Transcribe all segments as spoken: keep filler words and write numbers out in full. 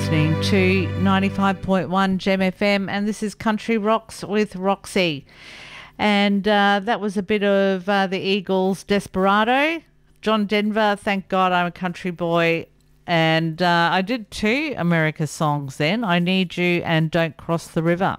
listening to ninety-five point one Gem F M, and this is Country Rocks with Roxy. And uh, that was a bit of uh, the Eagles' Desperado. John Denver, Thank God I'm a Country Boy. And uh, I did two America songs then, I Need You and Don't Cross the River.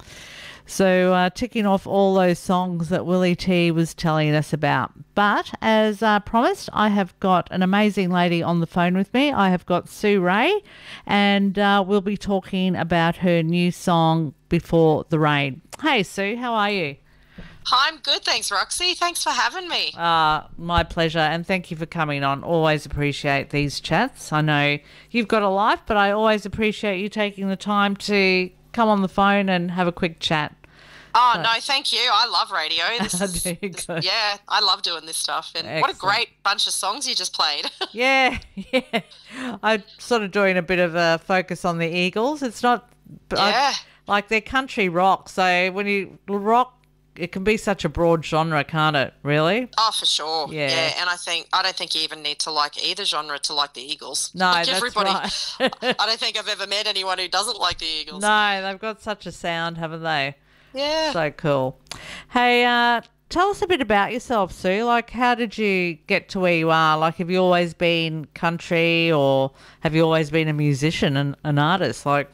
So uh, ticking off all those songs that Willie T was telling us about. But as uh, promised, I have got an amazing lady on the phone with me. I have got Sue Ray, and uh, we'll be talking about her new song, Before the Rain. Hey, Sue, how are you? Hi, I'm good, thanks, Roxy. Thanks for having me. Uh, my pleasure, and thank you for coming on. Always appreciate these chats. I know you've got a life, but I always appreciate you taking the time to come on the phone and have a quick chat. Oh, so. No, thank you. I love radio. This is, this, good. Yeah, I love doing this stuff. And Excellent. What a great bunch of songs you just played. yeah, yeah. I'm sort of doing a bit of a focus on the Eagles. It's not yeah. I, like they're country rock, so when you rock, it can be such a broad genre, can't it, really? Oh, for sure. Yeah. yeah. And I think I don't think you even need to like either genre to like the Eagles. No, like that's everybody, right. I don't think I've ever met anyone who doesn't like the Eagles. No, they've got such a sound, haven't they? Yeah. So cool. Hey, uh, tell us a bit about yourself, Sue. Like, how did you get to where you are? Like, have you always been country, or have you always been a musician and an artist? Like,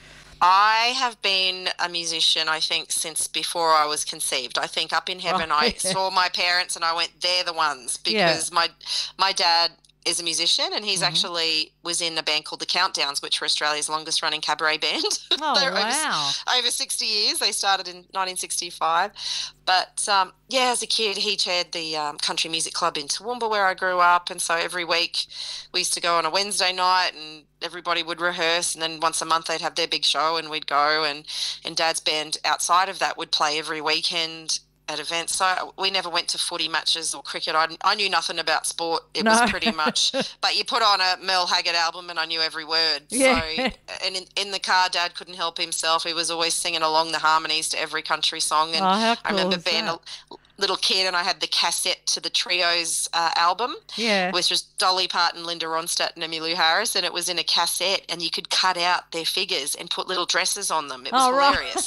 I have been a musician, I think, since before I was conceived. I think up in heaven oh, I yeah. saw my parents and I went, they're the ones, because Yeah. my my dad is a musician, and he's Mhm. actually was in a band called the Countdowns, which were Australia's longest running cabaret band. Oh, They're wow. over, over sixty years. They started in nineteen sixty-five. But, um, yeah, as a kid, he chaired the um, country music club in Toowoomba where I grew up, and so every week we used to go on a Wednesday night and everybody would rehearse, and then once a month they'd have their big show and we'd go, and, and Dad's band outside of that would play every weekend at events. So we never went to footy matches or cricket. I, I knew nothing about sport. It No. was pretty much, but you put on a Merle Haggard album and I knew every word. Yeah. So, and in, in the car, Dad couldn't help himself. He was always singing along the harmonies to every country song. And Oh, how I remember cool is being that? a little kid and I had the cassette to the Trios uh, album, Yeah. which was Dolly Parton, Linda Ronstadt and Emmylou Harris, and it was in a cassette, and you could cut out their figures and put little dresses on them. It was Oh, right. hilarious.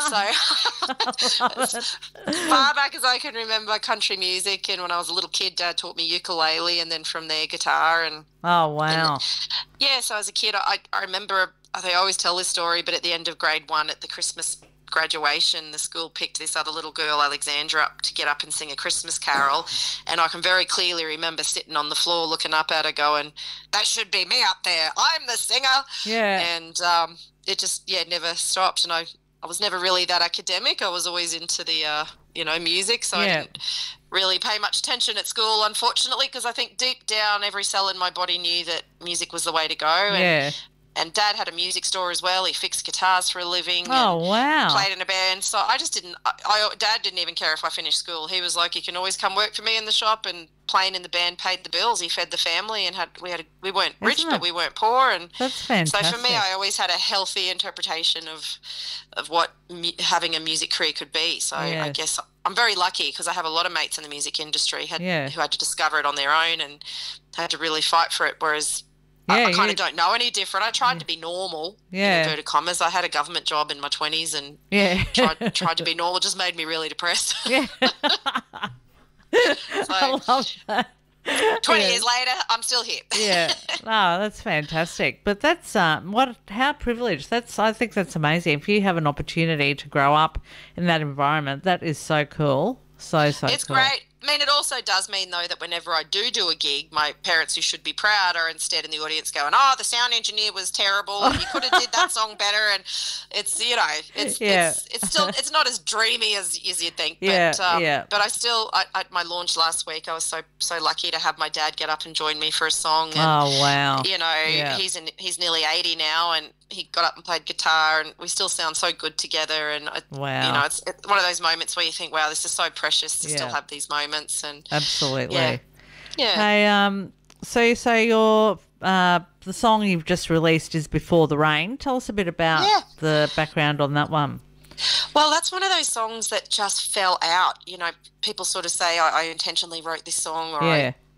So as far back as I can remember country music, and when I was a little kid, Dad taught me ukulele, and then from there guitar. And Oh, wow. yeah, so as a kid, I, I remember, I always tell this story, but at the end of grade one at the Christmas graduation, the school picked this other little girl, Alexandra, up to get up and sing a Christmas carol, and I can very clearly remember sitting on the floor looking up at her going, that should be me up there, I'm the singer. Yeah. And um, it just, yeah, never stopped, and I, I was never really that academic. I was always into the, uh, you know, music, so Yeah. I didn't really pay much attention at school, unfortunately, because I think deep down every cell in my body knew that music was the way to go. And, Yeah. and Dad had a music store as well. He fixed guitars for a living. Oh, and wow. played in a band. So I just didn't, I, I, Dad didn't even care if I finished school. He was like, you can always come work for me in the shop, and playing in the band paid the bills. He fed the family, and had, we had, a, we weren't rich, Isn't but it? we weren't poor. And That's fantastic. so for me, I always had a healthy interpretation of, of what mu- having a music career could be. So I Yes. guess I'm very lucky because I have a lot of mates in the music industry had, Yeah. who had to discover it on their own and had to really fight for it. Whereas I, Yeah, I kind you- of don't know any different. I tried to be normal, Yeah. in inverted commas. I had a government job in my twenties and Yeah. tried tried to be normal. Just made me really depressed. Yeah. I love that. twenty Yeah. years later, I'm still here. Yeah. Oh, that's fantastic. But that's um, what? How privileged. That's. I think that's amazing. If you have an opportunity to grow up in that environment, that is so cool. So so. It's cool. great. I mean, it also does mean, though, that whenever I do do a gig, my parents, who should be proud, are instead in the audience going, oh, the sound engineer was terrible, and you could have did that song better. And it's, you know, it's Yeah. it's, it's still, it's not as dreamy as, as you'd think. Yeah, But, um, yeah. but I still, I, at my launch last week, I was so, so lucky to have my dad get up and join me for a song. And, Oh wow. you know, Yeah. he's in, he's nearly eighty now, and he got up and played guitar, and we still sound so good together. And I, Wow. you know, it's, it's one of those moments where you think, wow, this is so precious to still Yeah. have these moments. And Absolutely. yeah, yeah. Hey, um, so so your uh, the song you've just released is "Before the Rain." Tell us a bit about Yeah. the background on that one. Well, that's one of those songs that just fell out. You know, people sort of say I, I intentionally wrote this song, or Yeah. I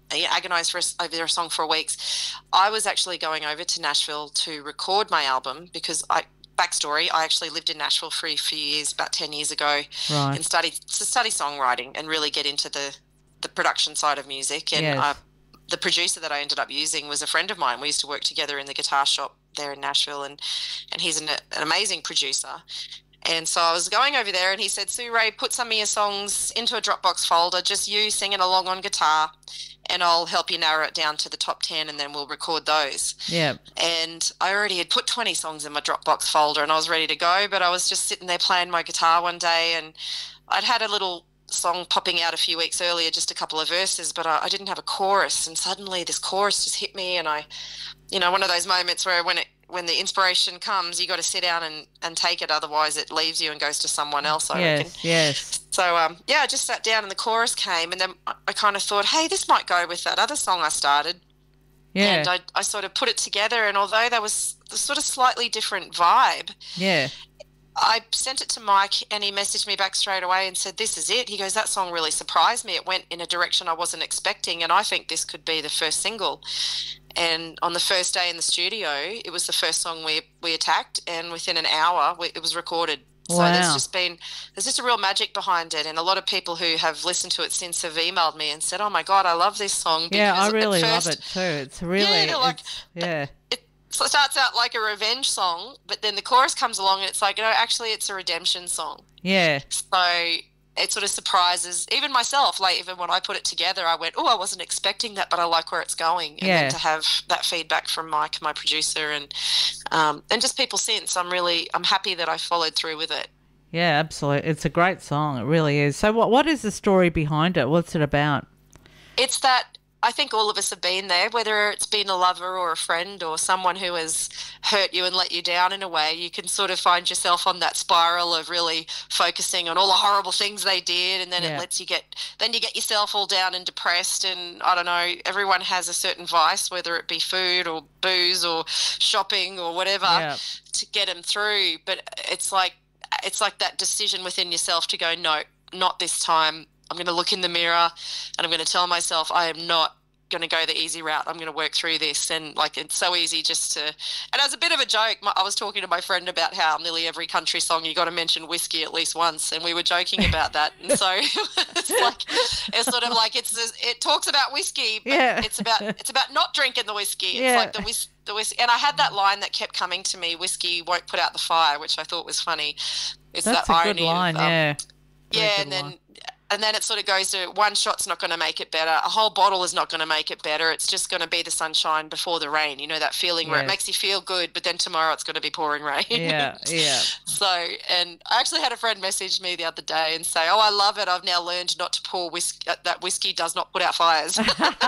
agonized for a, over a song for weeks. I was actually going over to Nashville to record my album because I, backstory, I actually lived in Nashville for a few years, about ten years ago, Right. and studied to study songwriting and really get into the, the production side of music. And Yes. I, the producer that I ended up using was a friend of mine. We used to work together in the guitar shop there in Nashville, and, and he's an, an amazing producer. And so I was going over there and he said, Sue Ray, put some of your songs into a Dropbox folder, just you singing along on guitar, and I'll help you narrow it down to the top ten and then we'll record those. Yeah. And I already had put twenty songs in my Dropbox folder and I was ready to go, but I was just sitting there playing my guitar one day, and I'd had a little song popping out a few weeks earlier, just a couple of verses, but I, I didn't have a chorus, and suddenly this chorus just hit me, and I, you know, one of those moments where when it when the inspiration comes, you got to sit down and, and take it, otherwise it leaves you and goes to someone else, I Yes, reckon. yes. So, um, yeah, I just sat down and the chorus came, and then I, I kind of thought, hey, this might go with that other song I started. Yeah. And I, I sort of put it together, and although there was a sort of slightly different vibe, Yeah. I sent it to Mike and he messaged me back straight away and said, this is it. He goes, that song really surprised me. It went in a direction I wasn't expecting, and I think this could be the first single. And on the first day in the studio, it was the first song we we attacked, and within an hour we, it was recorded. So Wow. there's just been there's just a real magic behind it, and a lot of people who have listened to it since have emailed me and said, "Oh my God, I love this song." Yeah, I because at really first- love it too. It's really, Yeah, like- it's, yeah. It starts out like a revenge song, but then the chorus comes along and it's like, you know, actually it's a redemption song. Yeah. So it sort of surprises even myself. Like even when I put it together, I went, oh, I wasn't expecting that, but I like where it's going. And Yeah. then to have that feedback from Mike, my producer, and um, and just people since, I'm really, I'm happy that I followed through with it. Yeah, absolutely. It's a great song. It really is. So what what is the story behind it? What's it about? It's that I think all of us have been there, whether it's been a lover or a friend or someone who has hurt you and let you down in a way. You can sort of find yourself on that spiral of really focusing on all the horrible things they did, and then Yeah. it lets you get, then you get yourself all down and depressed. And I don't know, everyone has a certain vice, whether it be food or booze or shopping or whatever, Yeah. to get them through. But it's like, it's like that decision within yourself to go, no, not this time. I'm going to look in the mirror and I'm going to tell myself I am not going to go the easy route. I'm going to work through this. And like, it's so easy just to, and as a bit of a joke, my, I was talking to my friend about how nearly every country song you got to mention whiskey at least once, and we were joking about that. And so it's like, it's sort of like, it's, it talks about whiskey, but Yeah. it's about, it's about not drinking the whiskey. It's Yeah. like the whiskey. The whiskey, and I had that line that kept coming to me: "Whiskey won't put out the fire," which I thought was funny. It's That's that a irony good line, of, um, yeah. Very yeah, good and then line. and then it sort of goes to one shot's not going to make it better. A whole bottle is not going to make it better. It's just going to be the sunshine before the rain. You know, that feeling where it Yes. makes you feel good, but then tomorrow it's going to be pouring rain. Yeah, yeah. So, and I actually had a friend message me the other day and say, "Oh, I love it. I've now learned not to pour whiskey. That whiskey does not put out fires."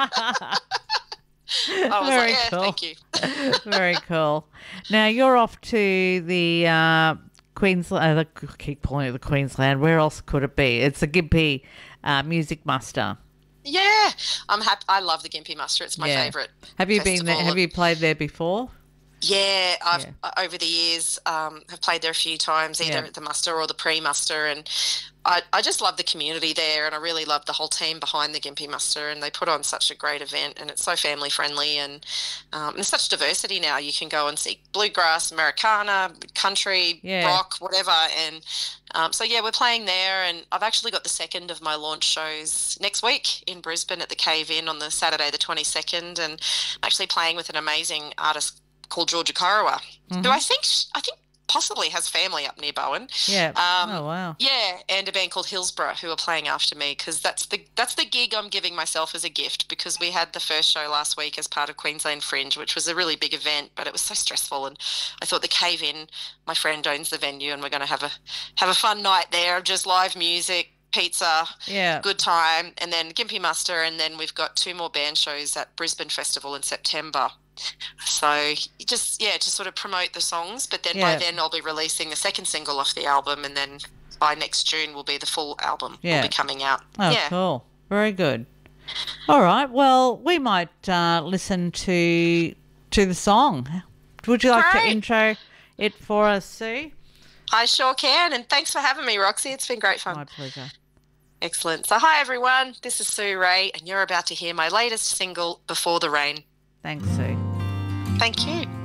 I was Very like, "Yeah, cool. thank you." Very cool. Now you're off to the uh, Queensland. I keep calling it the Queensland. Where else could it be? It's the Gympie uh, Music Muster. Yeah, I'm happy. I love the Gympie Muster. It's my Yeah. favourite. Have you been there? festival. Have you played there before? Yeah, I've Yeah. uh, over the years um, have played there a few times, either Yeah. at the muster or the pre-muster, and I, I just love the community there, and I really love the whole team behind the Gympie Muster, and they put on such a great event, and it's so family friendly, and um, there's such diversity now. You can go and see bluegrass, Americana, country, Yeah. rock, whatever, and um, so yeah, we're playing there, and I've actually got the second of my launch shows next week in Brisbane at the Cave Inn on the Saturday the twenty-second, and I'm actually playing with an amazing artist called Georgia Karawa, Mhm. who I think I think possibly has family up near Bowen. Yeah. Um, oh wow. Yeah, and a band called Hillsborough who are playing after me, because that's the that's the gig I'm giving myself as a gift, because we had the first show last week as part of Queensland Fringe, which was a really big event, but it was so stressful, and I thought the Cave Inn, my friend owns the venue, and we're going to have a have a fun night there of just live music, pizza, Yeah. good time, and then Gympie Muster, and then we've got two more band shows at Brisbane Festival in September. So you just yeah, to sort of promote the songs, but then by Yeah. then I'll be releasing the second single off the album, and then by next June will be the full album Yeah. will be coming out. Oh, yeah. cool. Very good. All right. Well, we might uh, listen to to the song. Would you like Great. to intro it for us, Sue? I sure can, and thanks for having me, Roxy. It's been great fun. My pleasure. Excellent. So hi everyone, this is Sue Ray and you're about to hear my latest single, Before the Rain. Thanks, Sue. Thank you.